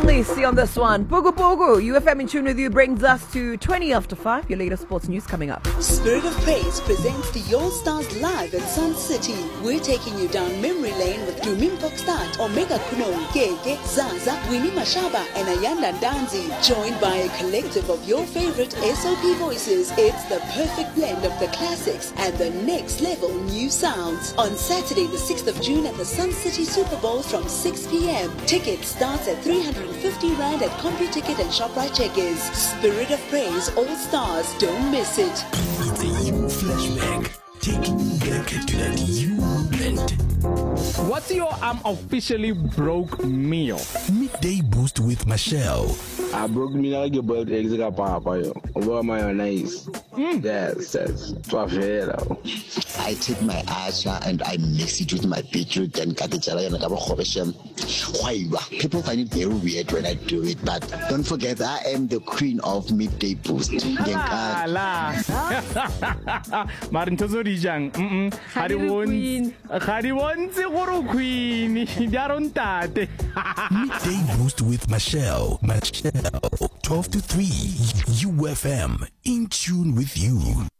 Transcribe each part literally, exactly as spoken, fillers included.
Lisi on this one. Bogo Bogo, U F M in tune with you brings us to twenty after five. Your latest sports news coming up. Spirit of Praise presents the All Stars live at Sun City. We're taking you down memory lane with Dumim Pokstad, Omega Kuno, Gege, Zaza, Winnie Mashaba, and Ayanda Danzi. Joined by a collective of your favorite S O P voices, it's the perfect blend of the classics and the next level new sounds. On Saturday, the sixth of June at the Sun City Super Bowl from six p.m. Tickets starts at three hundred fifty rand at CompuTicket and ShopRite Checkers. Spirit of Praise All Stars. Don't miss it. It's a U flashback. Taking you back to that U moment. What's your I'm officially broke meal? Midday Boost with Michelle. I broke me like a boiled eggs like a papa. Over mayonnaise. Yes, that's twelve. I take my asha and I mix it with my beetroot and katijala and kabachobesham. People find it very weird when I do it, but don't forget I am the queen of Midday Boost. Ah, la. Marintozo dijang. Mm. Hariwon. Hariwon se goro queen. Daron tate. Midday Boost with Michelle. Michelle. twelve to three. U F M. In tune with you.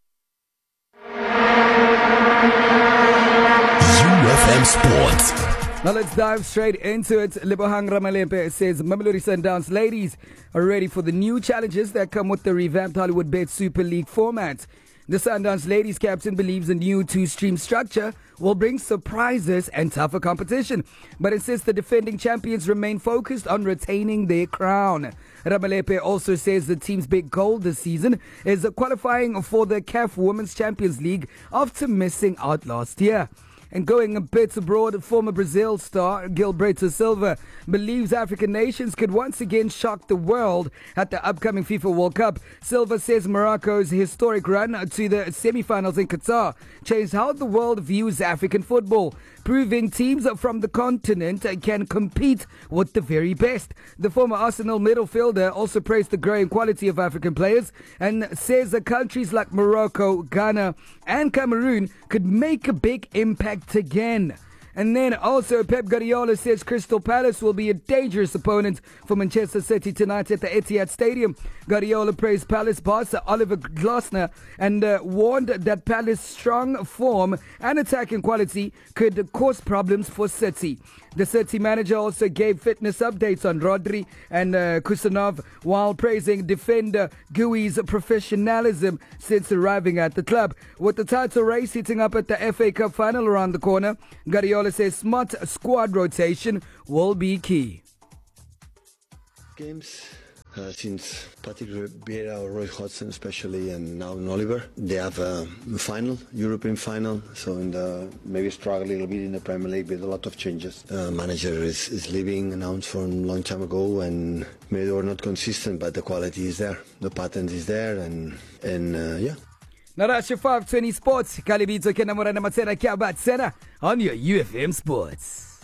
U F M Sports. Now let's dive straight into it. Lebohang Ramalepe says Mamelodi Sundowns ladies are ready for the new challenges that come with the revamped Hollywood Bet Super League format. The Sundowns ladies captain believes the new two-stream structure will bring surprises and tougher competition, but insists the defending champions remain focused on retaining their crown. Ramalepe also says the team's big goal this season is qualifying for the C A F Women's Champions League after missing out last year. And going a bit abroad, former Brazil star Gilberto Silva believes African nations could once again shock the world at the upcoming FIFA World Cup. Silva says Morocco's historic run to the semi-finals in Qatar changed how the world views African football, proving teams from the continent can compete with the very best. The former Arsenal midfielder also praised the growing quality of African players and says that countries like Morocco, Ghana and Cameroon could make a big impact again. And then also Pep Guardiola says Crystal Palace will be a dangerous opponent for Manchester City tonight at the Etihad Stadium. Guardiola praised Palace boss Oliver Glasner and uh, warned that Palace's strong form and attacking quality could cause problems for City. The City manager also gave fitness updates on Rodri and uh, Kusanov while praising defender Gui's professionalism since arriving at the club. With the title race heating up at the F A Cup final around the corner, Guardiola says smart squad rotation will be key. Games uh, since Patrick Vieira or Roy Hodgson especially, and now in Oliver, they have a final, European final, so in the maybe struggle a little bit in the Premier League with a lot of changes. Uh, manager is, is leaving, announced from a long time ago, and maybe they were not consistent, but the quality is there, the pattern is there, and and uh, yeah. Now that's your five twenty Sports. Kalibito Kenamorana Matena Kabat Sena on your U F M Sports.